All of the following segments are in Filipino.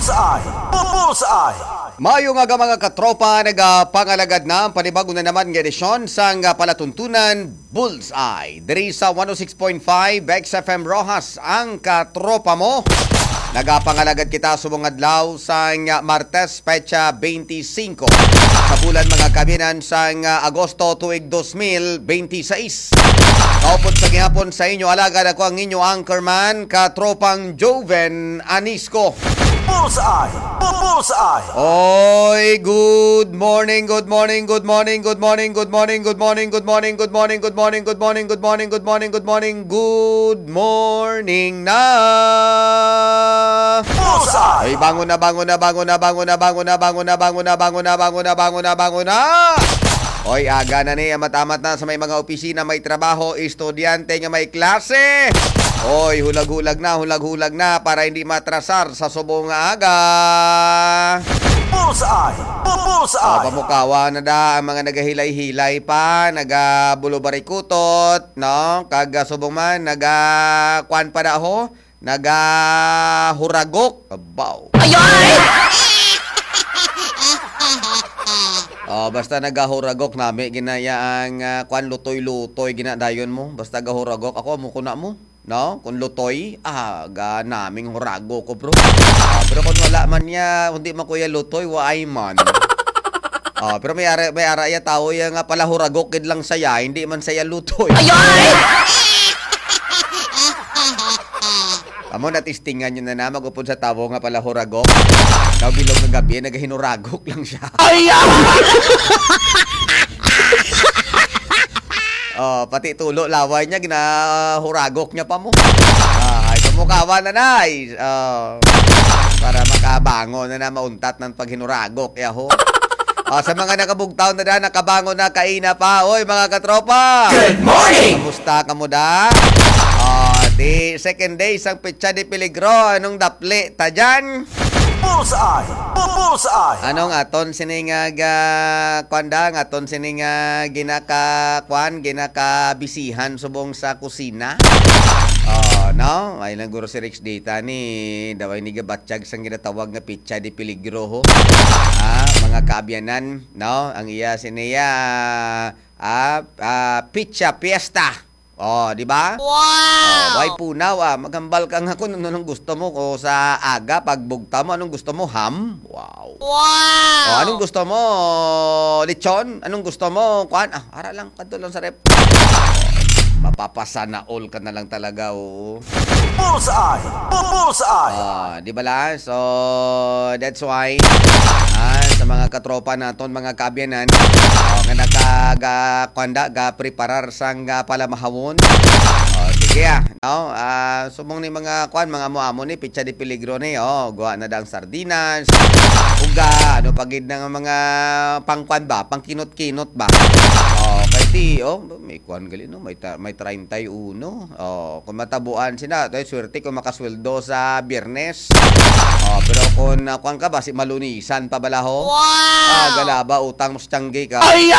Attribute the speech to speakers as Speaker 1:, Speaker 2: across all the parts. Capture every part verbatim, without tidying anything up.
Speaker 1: Bullseye! Bullseye!
Speaker 2: Mayo nga mga katropa, nagapangalagad na ang panibago na naman nga edisyon sang palatuntunan Bullseye. Diri sa one oh six point five X F M Rojas ang katropa mo. Nagapangalagad kita subong adlaw sang Martes, petsa twenty-five sa bulan mga kabinan sang Agosto tuig two thousand twenty-six. Kaupod sa gihapon sa inyo, alagad ako ang inyo anchorman, katropang Joven Anisco.
Speaker 1: Bullseye! Bullseye!
Speaker 2: Oy, good morning, good morning, good morning, good morning, good morning, good morning, good morning, good morning, good morning, good morning, good morning, good morning, good morning, good morning na.
Speaker 1: Bullseye!
Speaker 2: Ay, bangon na, bangon na, bangon na, bangon na, bangon na, bangon na, bangon na, bangon na, bangon na, bangon na, bangon na. Oy, aga na ni, amat-amat na sa may mga opisina, may trabaho, estudyante nga may klase. Oy, hulag-hulag na, hulag-hulag na para hindi matrasar sa subong nga aga.
Speaker 1: Bullseye! Bullseye!
Speaker 2: Oh, pamukawa na da ang mga nagahilay-hilay pa, nagabulubarikutot, no? Kaga subong man, nagakwan pa da ho, nagahuragok. Abaw.
Speaker 3: Ayay!
Speaker 2: Oh, basta nagahuragok nami ginaya ang uh, kwan lutoy-lutoy ginadayon mo. Basta gahuragok ako mo kuna mo. No? Kung lutoy, ah, ga naming hurago ko, bro. Ah, pero kung wala man niya, hindi man kuya lutoy, waay man. Ah, pero may ara may ara ya tao ya nga pala huragok kid lang saya, hindi man saya lutoy.
Speaker 3: Ayay!
Speaker 2: Amo natistingan nyo na na magupod sa tao nga pala huragok. Daw bilog ng gabi, nagahinuragok lang siya.
Speaker 3: Ayay!
Speaker 2: Oh, pati tulo laway niya ginahuragok niya pa mo. Ah, ito mo kawa na nay. Oh, para makabango na na mauntat ng paghinuragok yaho. Ah, sa mga nakabugtaw na da, nakabango na kaina pa. Oy, mga katropa.
Speaker 1: Good morning!
Speaker 2: Kamusta ka mo da? Ah, di second day sang petsa de peligro, anong dapli ta dyan?
Speaker 1: Bullseye! Bullseye!
Speaker 2: Anong aton sininga ga kwanda nga aton sininga ginaka kwan ginaka bisihan subong sa kusina. Oh, no? Ay lang guro si Rich data ni daway ni gabatsyag sang ginatawag nga pitsa di peligro ho. Ah, mga kaabyanan, no? Ang iya siniya ah, ah pitsa fiesta. Oh, di ba?
Speaker 3: Wow!
Speaker 2: Oh, way punaw ah. Maghambal kang ako ano nung gusto mo ko sa aga pagbugta mo anong gusto mo ham? Wow.
Speaker 3: Wow!
Speaker 2: Oh, anong gusto mo? Lechon? Anong gusto mo? Kuan? Ah, ara lang kadto lang sa rep. Mapapasana all ka na lang talaga oh.
Speaker 1: Bullseye! Bullseye!
Speaker 2: Ah, di ba la? So, that's why ah, sa mga katropa naton, mga kabyanan, oh, nga nakaga kwanda ga preparar sang ga pala mahawon. Oh, sige ah, no? Ah, sumong ni mga kwan, mga muamo ni pitsa di peligro ni, oh, gawa na dang sardinas, uga, ano pagid ng mga pangkwan ba, pangkinot-kinot ba. Oh, kay ti, oh, may kwan gali no, may ta, may thirty-one. Oh, kung matabuan sina, tay swerte kung makasweldo sa Biyernes. Oh, pero kung uh, kwan ka ba si malunisan pa balaho?
Speaker 3: Wow!
Speaker 2: Ah, galaba utang mo sa tiyanggi ka.
Speaker 3: Ayay!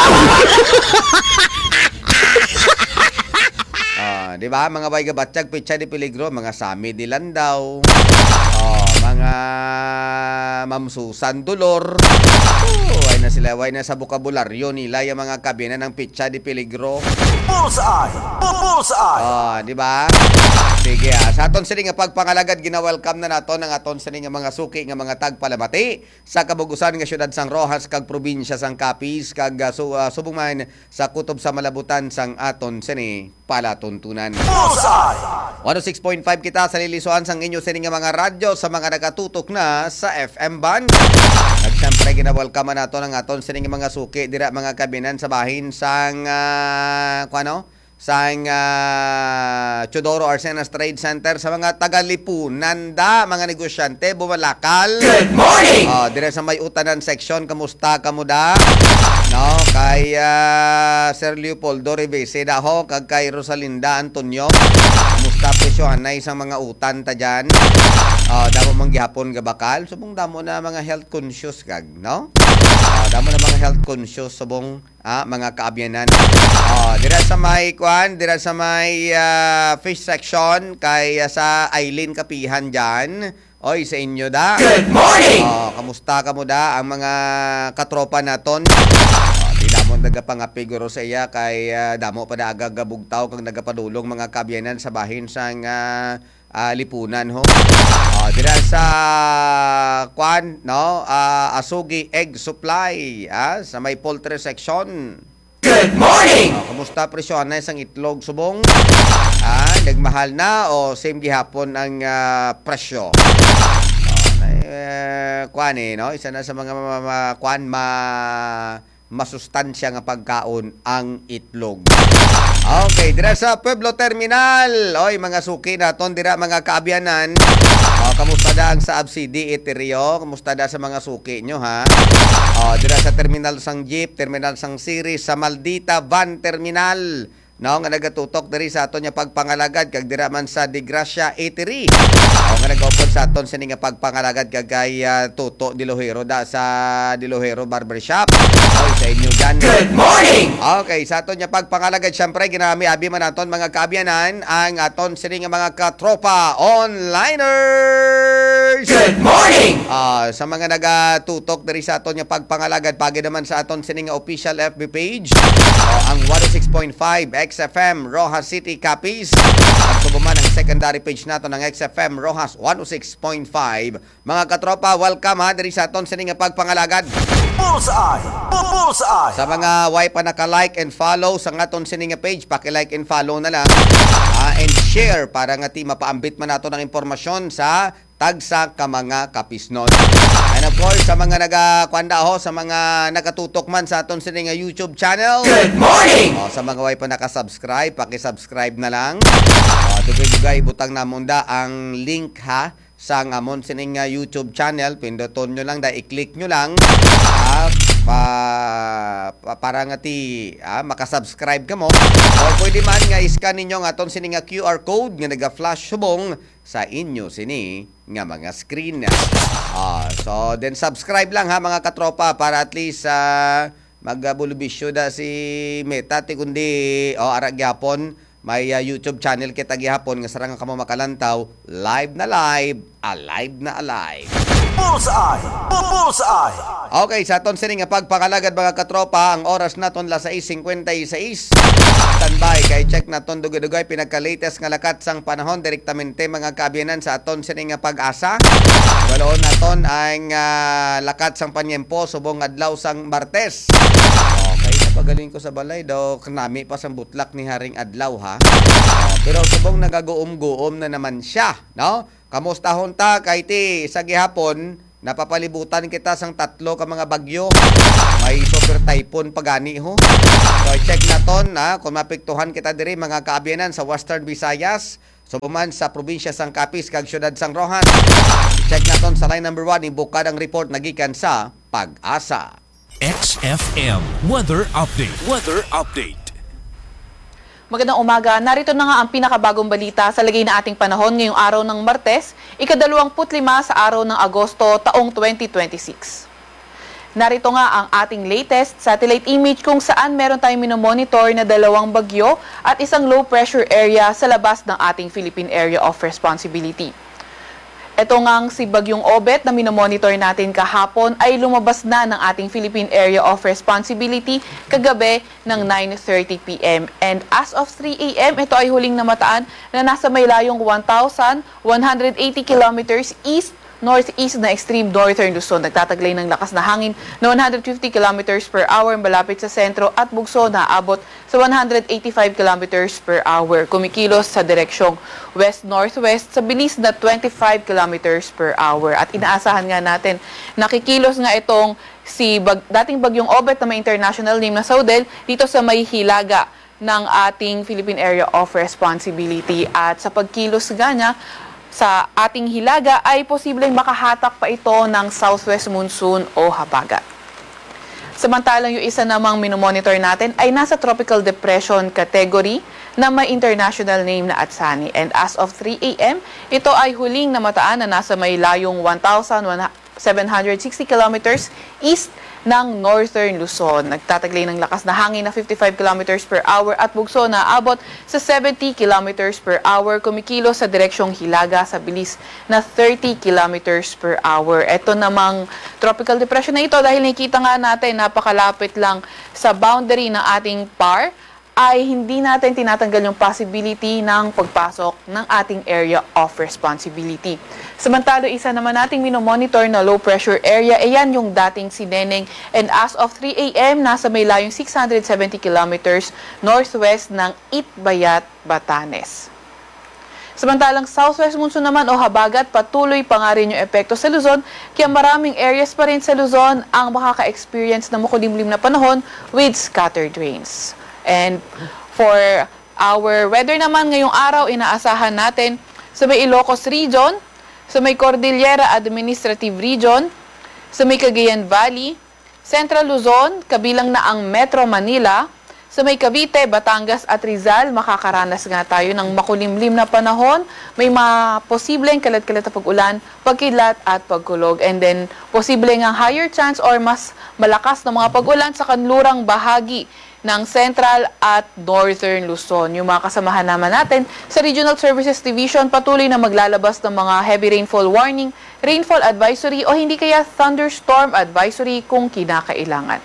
Speaker 2: Ah, di ba? Mga bay gabatsyag pitsa di peligro, mga sami di landaw. Oh, mga mamsusan dolor. Oh, ay na sila, way na sa bokabularyo nila yung mga kabina ng pitsa di peligro.
Speaker 1: Bullseye! Bullseye!
Speaker 2: Oh, di ba? Sige ah. Sa aton sini nga pagpangalagad gina-welcome na naton ang aton sini nga mga suki nga mga tagpalamati sa kabugusan nga syudad sang Rojas kag probinsya sang Capiz kag uh, su, uh, subong man sa kutob sa malabutan sang aton sini palatuntunan.
Speaker 1: Bullseye!
Speaker 2: one oh six point five kita sa lilisuan sang inyo sini nga mga radyo sa mga nakatutok na sa F M band. At syempre gina-welcome na naton ang aton sini nga mga suki dira mga kabinan sa bahin sang uh, kuano sang uh, Chodoro Arsenas Trade Center sa mga taga-Lipunan da, mga negosyante, bumalakal.
Speaker 1: Good morning!
Speaker 2: Oh, dire sa may utanan section, kamusta kamo da? No, kay uh, Sir Leopoldo Revese da ho, kag kay Rosalinda Antonio. Kamusta presyo anay sa mga utan ta dyan? Oh, damo manggihapon ga bakal, subong damo na mga health conscious kag, no? Oh, damo na mga health conscious subong ah, mga kaabyanan. Oh, dira sa may kwan, dira sa may uh, fish section kay uh, sa Eileen Kapihan diyan. Oy, sa inyo da.
Speaker 1: Good morning!
Speaker 2: Oh, kamusta ka mo da ang mga katropa naton? Oh, di damo nagapangapiguro sa iya kay uh, damo pa da agagabugtaw kang nagapadulong mga kabyanan sa bahin sang uh, uh, lipunan ho. Oh, dira sa kwan no, uh, Asugi Egg Supply ah, sa may poultry section.
Speaker 1: Good morning!
Speaker 2: Oh, kamusta presyo na isang itlog subong? Ah, nagmahal na o same gihapon ang uh, presyo? Oh, eh, kwan eh, no? Isa na sa mga ma, ma, kwan ma masustansya nga pagkaon ang itlog. Okay, dira sa Pueblo Terminal. Oy, mga suki naton dira mga kaabyanan. Oh, kamusta da ang sa Absidi Eterio? Kamusta da sa mga suki nyo ha? Oh, dira sa Terminal sang Jeep, Terminal sang Series, sa Maldita Van Terminal. No, nga nagatutok diri sa aton nga pagpangalagad kag dira man sa Di Gracia Eatery. O nga nag-open sa aton sini nga pagpangalagad kag kay uh, Toto Dilohero da sa Dilohero Barbershop. Oy, sa inyo dyan.
Speaker 1: Good morning!
Speaker 2: Okay, sa aton nga pagpangalagad syempre ginami abi man aton mga kaabyanan ang aton sini nga mga katropa onliners.
Speaker 1: Good morning!
Speaker 2: Ah, sa mga nagatutok diri sa aton nga pagpangalagad pagi naman sa aton sini nga official F B page. O, ang one oh six point five X F M Rojas City Capiz. At subuman ang secondary page nato ng X F M Rojas one oh six point five. Mga katropa, welcome ha diri sa aton sini nga pagpangalagad.
Speaker 1: Bullseye! Bullseye!
Speaker 2: Sa mga way pa naka-like and follow sa aton sini nga page, paki-like and follow na lang. Ah, and share para nga ti mapaambit man nato ng impormasyon sa tagsa ka mga kapisnon. And of course, sa mga nagakwanda ho, sa mga nakatutok man sa aton sini nga YouTube channel.
Speaker 1: Good morning!
Speaker 2: O, sa mga way pa nakasubscribe, paki-subscribe na lang. O, dugay-dugay, butang namunda ang link ha sa amon sining nga YouTube channel. Pinduton nyo lang, da i-click nyo lang. Ah, pa, pa, para nga ti ah, makasubscribe ka mo. O pwede man nga iscan ninyo nga aton sining nga Q R code nga naga-flash subong sa inyo sini nga mga screen. Ah, so then subscribe lang ha mga katropa para at least uh, magbulubisyo da si Meta ti kundi o oh, arag gyapon may uh, YouTube channel kita gihapon nga sarang kamo makalantaw live na live, alive na alive.
Speaker 1: Bullseye! Bullseye!
Speaker 2: Okay, sa aton sini nga pagpakalagad mga katropa, ang oras naton la sais fifty-six. Standby kay check naton dugay-dugay pinagka-latest nga lakat sang panahon direktamente mga kaabyanan sa aton sini nga pag-asa. Waloon naton ang uh, lakat sang panyempo subong adlaw sang Martes. Okay, napagaling ko sa balay daw kanami pa sang butlak ni Haring Adlaw ha. Uh, pero subong nagaguom-guom na naman siya, no? Kamusta honta kay ti sa gihapon napapalibutan kita sang tatlo ka mga bagyo. May super typhoon pagani ho. So check naton ha kung mapiktuhan kita diri mga kaabyanan sa Western Visayas, subuman sa probinsya sang Capiz kag syudad sang Rojas. Check naton sa line number one ibukad ang report nagikan sa Pag-asa.
Speaker 3: X F M Weather Update. Weather Update.
Speaker 4: Magandang umaga. Narito na nga ang pinakabagong balita sa lagay na ating panahon ngayong araw ng Martes, ikadalawamput lima sa araw ng Agosto, taong twenty twenty-six. Narito nga ang ating latest satellite image kung saan meron tayong minomonitor na dalawang bagyo at isang low pressure area sa labas ng ating Philippine Area of Responsibility. Ito ngang si Bagyong Obet na minomonitor natin kahapon ay lumabas na ng ating Philippine Area of Responsibility kagabi ng nine thirty p m And as of three a m, ito ay huling namataan na nasa may layong one thousand one hundred eighty kilometers east northeast na extreme northern Luzon. Nagtataglay ng lakas na hangin na one hundred fifty kilometers per hour malapit sa sentro at bugso na abot sa one hundred eighty-five kilometers per hour. Kumikilos sa direksyong west-northwest sa bilis na twenty-five kilometers per hour. At inaasahan nga natin, nakikilos nga itong si bag, dating Bagyong Obet na may international name na Saudel dito sa may hilaga ng ating Philippine Area of Responsibility. At sa pagkilos nga niya, sa ating hilaga ay posibleng makahatak pa ito ng southwest monsoon o habagat. Samantalang yung isa namang minomonitor natin ay nasa tropical depression category na may international name na Atsani. And as of three a m, ito ay huling namataan na nasa may layong one thousand seven hundred sixty kilometers east ng Northern Luzon. Nagtataglay ng lakas na hangin na fifty-five kilometers per hour at bugso na abot sa seventy kilometers per hour. Kumikilos sa direksyong Hilaga sa bilis na thirty kilometers per hour. Ito namang tropical depression na ito, dahil nakikita nga natin napakalapit lang sa boundary ng ating P A R, ay hindi natin tinatanggal yung possibility ng pagpasok ng ating area of responsibility. Samantalo, isa naman nating minomonitor na low pressure area, ayan yung dating Sineneng, and as of three A M, nasa may layong six hundred seventy kilometers northwest ng Itbayat, Batanes. Samantalang southwest monsoon naman o habagat, patuloy pa nga rin yung epekto sa Luzon, kaya maraming areas pa rin sa Luzon ang makaka-experience ng makulimlim na panahon with scattered rains. And for our weather naman ngayong araw, inaasahan natin sa may Ilocos Region, sa may Cordillera Administrative Region, sa may Cagayan Valley, Central Luzon, kabilang na ang Metro Manila, sa may Cavite, Batangas at Rizal, makakaranas nga tayo ng makulimlim na panahon. May mga posibleng kalat-kalat na pag-ulan, pagkidlat at pagkulog. And then, posibleng ang higher chance or mas malakas na mga pag-ulan sa kanlurang bahagi ng Central at Northern Luzon. Yung mga kasamahan naman natin sa Regional Services Division, patuloy na maglalabas ng mga heavy rainfall warning, rainfall advisory o hindi kaya thunderstorm advisory kung kinakailangan.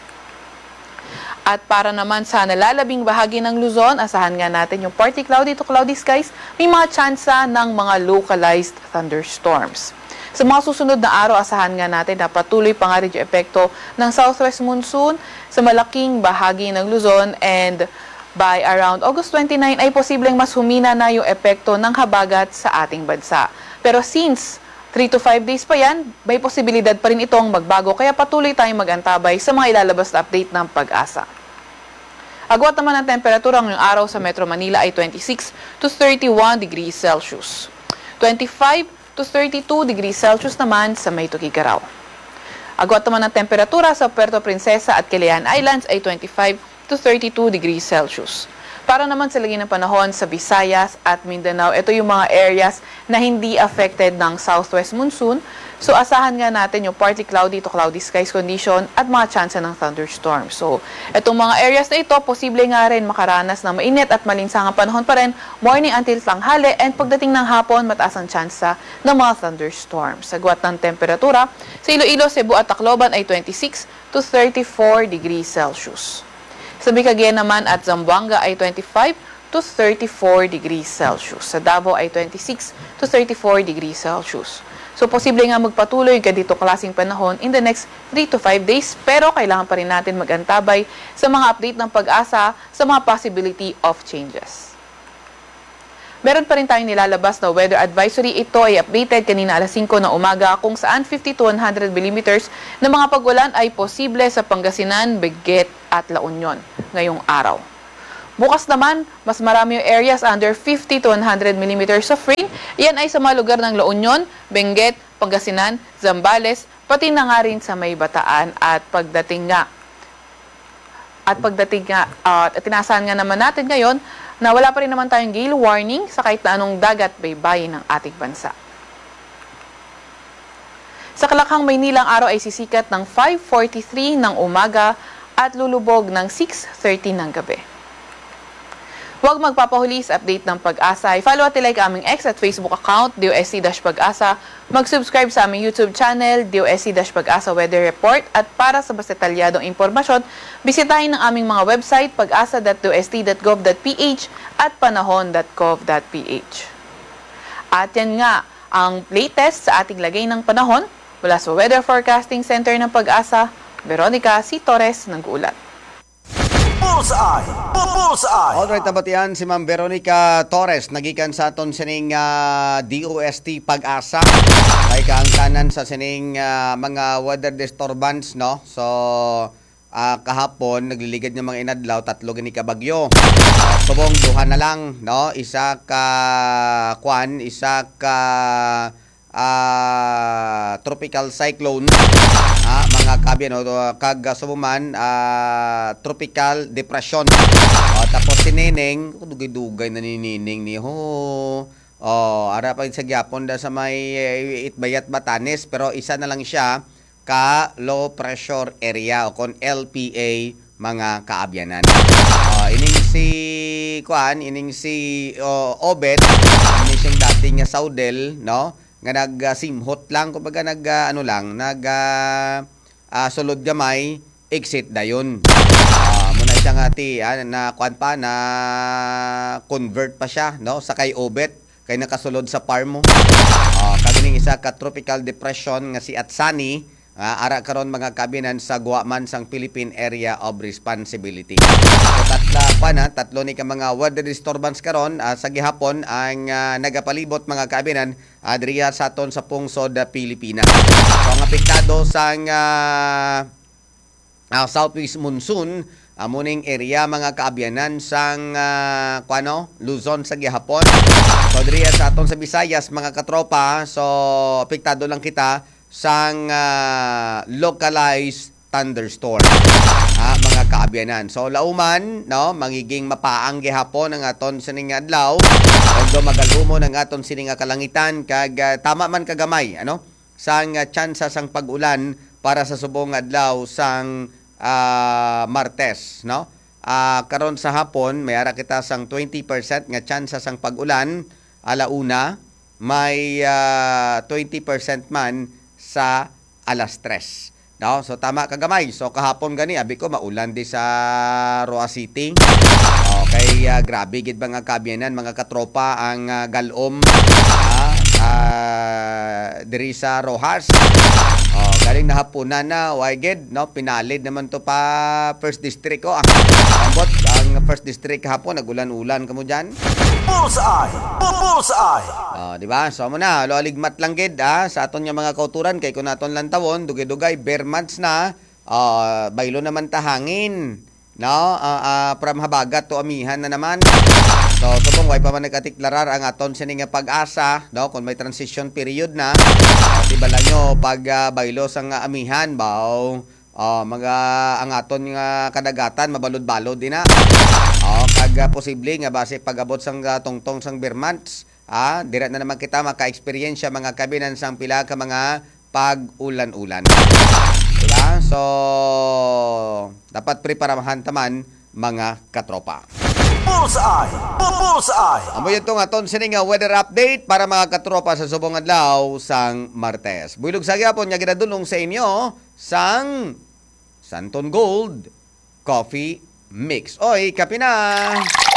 Speaker 4: At para naman sa nalalabing bahagi ng Luzon, asahan nga natin yung partly cloudy to cloudy skies, may mga tsansa ng mga localized thunderstorms. Sa mga susunod na araw, asahan nga natin na patuloy pa nga rin yung epekto ng southwest monsoon sa malaking bahagi ng Luzon, and by around August twenty-nine ay posibleng mas humina na yung epekto ng habagat sa ating bansa. Pero since three to five days pa yan, may posibilidad pa rin itong magbago, kaya patuloy tayong mag-antabay sa mga ilalabas na update ng Pag-asa. Agwat naman ang temperatura ngayong araw sa Metro Manila ay twenty-six to thirty-one degrees Celsius. twenty-five to thirty-two degrees Celsius naman sa may Tuguegarao. Agwat naman ang temperatura sa Puerto Princesa at Calayan Islands ay twenty-five to thirty-two degrees Celsius. Para naman sa lagi ng panahon sa Visayas at Mindanao, ito yung mga areas na hindi affected ng southwest monsoon. So, asahan nga natin yung partly cloudy to cloudy skies condition at mga tsansa ng thunderstorm. So, itong mga areas na ito, posible nga rin makaranas ng mainit at malinsangang panahon pa rin, morning until tanghali, and pagdating ng hapon, mataas ang tsansa ng mga thunderstorms. Sagwat ng temperatura, sa Iloilo, Cebu at Tacloban ay twenty-six to thirty-four degrees Celsius. Sa Cagayan naman at Zamboanga ay twenty-five to thirty-four degrees Celsius. Sa Davao ay twenty-six to thirty-four degrees Celsius. So, posible nga magpatuloy ganito klaseng panahon in the next three to five days, pero kailangan pa rin natin mag-antabay sa mga update ng Pag-asa sa mga possibility of changes. Meron pa rin tayong nilalabas na weather advisory. Ito ay updated kanina alas singko ng umaga, kung saan fifty to one hundred millimeters na mga pag-ulan ay posible sa Pangasinan, Benguet at La Union ngayong araw. Bukas naman, mas marami yung areas under fifty to one hundred millimeters of rain. Iyan ay sa mga lugar ng La Union, Benguet, Pangasinan, Zambales, pati na nga rin sa May Bataan. At pagdating nga, at pagdating nga, uh, tinasahan nga naman natin ngayon na wala pa rin naman tayong gale warning sa kahit na anong dagat baybayin ng ating bansa. Sa Kalakhang, Maynila, ang araw ay sisikat ng five forty-three ng umaga at lulubog ng six thirty ng gabi. Huwag magpapahuli sa update ng Pag-asa. I-follow at like aming X at Facebook account, D O S C Pag-asa. Mag-subscribe sa aming YouTube channel, D O S C Pag-asa Weather Report. At para sa mas detalyadong impormasyon, bisitahin ang aming mga website, pag-asa dot d o s t dot gov dot p h at panahon dot gov dot p h. At yan nga ang latest sa ating lagay ng panahon. Mula sa Weather Forecasting Center ng Pag-asa, Veronica C. Torres, nag-uulat.
Speaker 1: Bullseye! Bullseye!
Speaker 2: Alright, tabatian si Ma'am Veronica Torres, nagikan sa aton sining uh, D O S T Pag-asa. Kay kaangkanan sa sining uh, mga weather disturbance, no? So, uh, kahapon, nagliligad ng mga inadlaw, tatlo gini ka bagyo. Uh, subong, duha na lang, no? Isa ka kwan, isa ka uh, tropical cyclone. Ah, mga kabi, no, kag sumuman uh, tropical depression. Oh, tapos si Neneng, dugay-dugay na ni Neneng ni ho. Oh, ara pa sa gyapon da sa may eh, Itbayat Batanes pero isa na lang siya ka low pressure area o kon L P A mga kaabyanan. Oh, ining si kuan, ining si oh, Obet, ining siyang dating nga Saudel, no? Nga nag uh, simhot lang kumbaga nag uh, ano lang, nag uh, uh, sulod gamay exit dayon. Ah, muna siya nga ti ah, na kuan pa na convert pa siya no sa kay Obet kay nakasulod sa farm mo. Ah, kaganing isa ka tropical depression nga si Atsani ah, ara karon mga kabinan sa Guaman sang Philippine Area of Responsibility. So tatla pa na tatlo ni ka mga weather disturbance karon ah, sa gihapon ang ah, nagapalibot mga kabinan adriya sa aton sa pungsod uh, Pilipinas. So ang apektado sang ah, Uh, southwest monsoon amuning area mga kaabyanan sang uh, kuano Luzon sa gihapon. So diriya sa aton sa Visayas mga katropa, so apektado lang kita sang uh, localized thunderstorm. Ah, mga kaabyanan. So lauman no magiging mapaang gihapon ang aton sining adlaw. Although magalhumo ng aton sining kalangitan kag uh, tama man kagamay ano sang uh, tsansa sang pag-ulan para sa subong adlaw sang uh, Martes, no? Uh, karon sa hapon, may ara kita sang twenty percent nga tsansa sang pag-ulan, alauna, may uh, twenty percent man sa alas tres. No? So tama kagamay. So kahapon gani abi ko maulan di sa Roa City. Okay, uh, grabe gid mga kabyanan, mga katropa ang uh, galom uh, uh, diri sa Rojas. Oh, galing na hapunan na, wagid, no? Pinalid naman to pa first district ko. Ah. Ambot, ang first district hapon, nagulan-ulan kamo diyan.
Speaker 1: Bullseye! Bullseye!
Speaker 2: Oh, di ba? So mo na, lo aligmat lang gid ah, sa aton nga mga kauturan kay kun aton lang tawon, dugay-dugay bare months na, uh, baylo naman ta hangin. No, uh, uh, from habagat to amihan na naman. So, subong way pa man nagkatiklarar ang aton sini nga pag-asa, no, kung may transition period na. Uh, tibala nyo pag uh, baylo sang uh, amihan baw uh, mga ang aton nga kadagatan mabalod-balod din na. Oh, kag uh, posible nga base pag-abot sang uh, tungtong sang Bermants, ah, dira na naman kita maka-experience mga kabinan sang pila ka mga pag-ulan-ulan. Diba? So, dapat preparahan taman mga katropa.
Speaker 1: Bullseye! Bullseye!
Speaker 2: Amo yun itong aton sining nga weather update para mga katropa sa subong adlaw sang Martes. Builog sa gyapon nga ginadulong sa inyo sang Santon Gold Coffee Mix. Oy, kape na!